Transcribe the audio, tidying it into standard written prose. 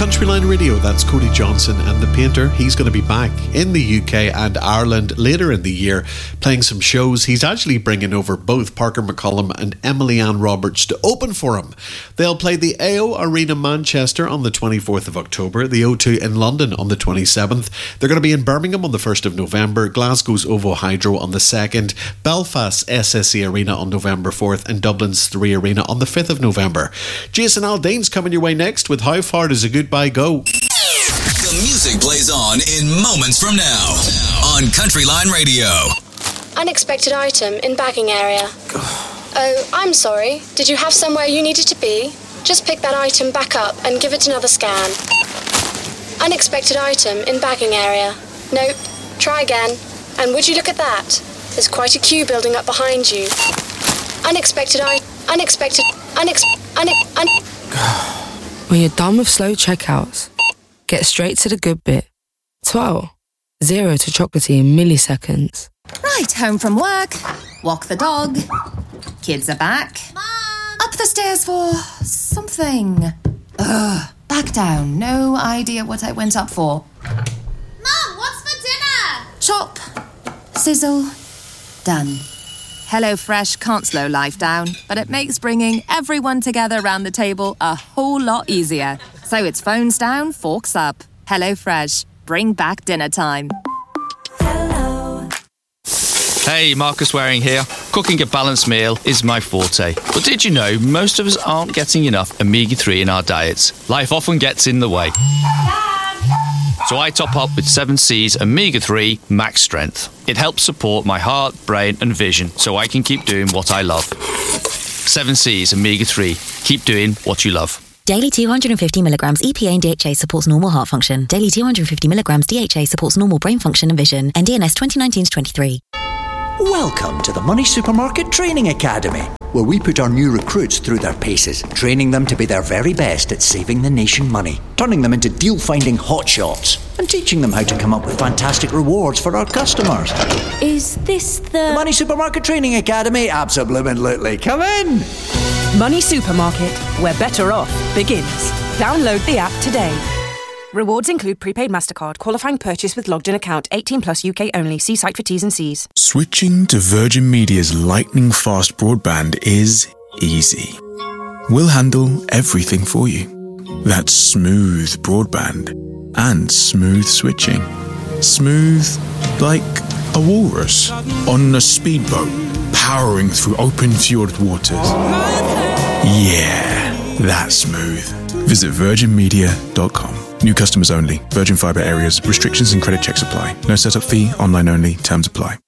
Country Line Radio, that's Cody Johnson and the Painter. He's going to be back in the UK and Ireland later in the year playing some shows. He's actually bringing over both Parker McCollum and Emily Ann Roberts to open for him. They'll play the AO Arena Manchester on the 24th of October, the O2 in London on the 27th. They're going to be in Birmingham on the 1st of November, Glasgow's OVO Hydro on the 2nd, Belfast's SSE Arena on November 4th and Dublin's 3 Arena on the 5th of November. Jason Aldean's coming your way next with How Far Does a Goodbye Go? The music plays on in moments from now on Country Line Radio. Unexpected item in bagging area. Oh, I'm sorry. Did you have somewhere you needed to be? Just pick that item back up and give it another scan. Unexpected item in bagging area. Nope. Try again. And would you look at that? There's quite a queue building up behind you. When you're done with slow checkouts, get straight to the good bit. 12. 0 to chocolatey in milliseconds. Right, home from work. Walk the dog. Kids are back. Mom! Up the stairs for something. Back down. No idea what I went up for. Mom, what's for dinner? Chop. Sizzle. Done. HelloFresh can't slow life down, but it makes bringing everyone together around the table a whole lot easier. So it's phones down, forks up. HelloFresh. Bring back dinner time. Hey, Marcus Waring here. Cooking a balanced meal is my forte. But did you know most of us aren't getting enough omega-3 in our diets? Life often gets in the way. So I top up with 7C's Omega-3 Max Strength. It helps support my heart, brain and vision so I can keep doing what I love. 7C's Omega-3. Keep doing what you love. Daily 250mg EPA and DHA supports normal heart function. Daily 250mg DHA supports normal brain function and vision. NDNS 2019-23. Welcome to the Money Supermarket Training Academy, where we put our new recruits through their paces, training them to be their very best at saving the nation money, turning them into deal-finding hotshots, and teaching them how to come up with fantastic rewards for our customers. Is this the Money Supermarket Training Academy? Absolutely. Come in! Money Supermarket, where better off begins. Download the app today. Rewards include prepaid MasterCard, qualifying purchase with logged-in account, 18 plus UK only. See site for T's and C's. Switching to Virgin Media's lightning-fast broadband is easy. We'll handle everything for you. That's smooth broadband and smooth switching. Smooth like a walrus on a speedboat powering through open fjord waters. Yeah, that's smooth. Visit virginmedia.com. New customers only. Virgin Fibre areas. Restrictions and credit checks apply. No setup fee. Online only. Terms apply.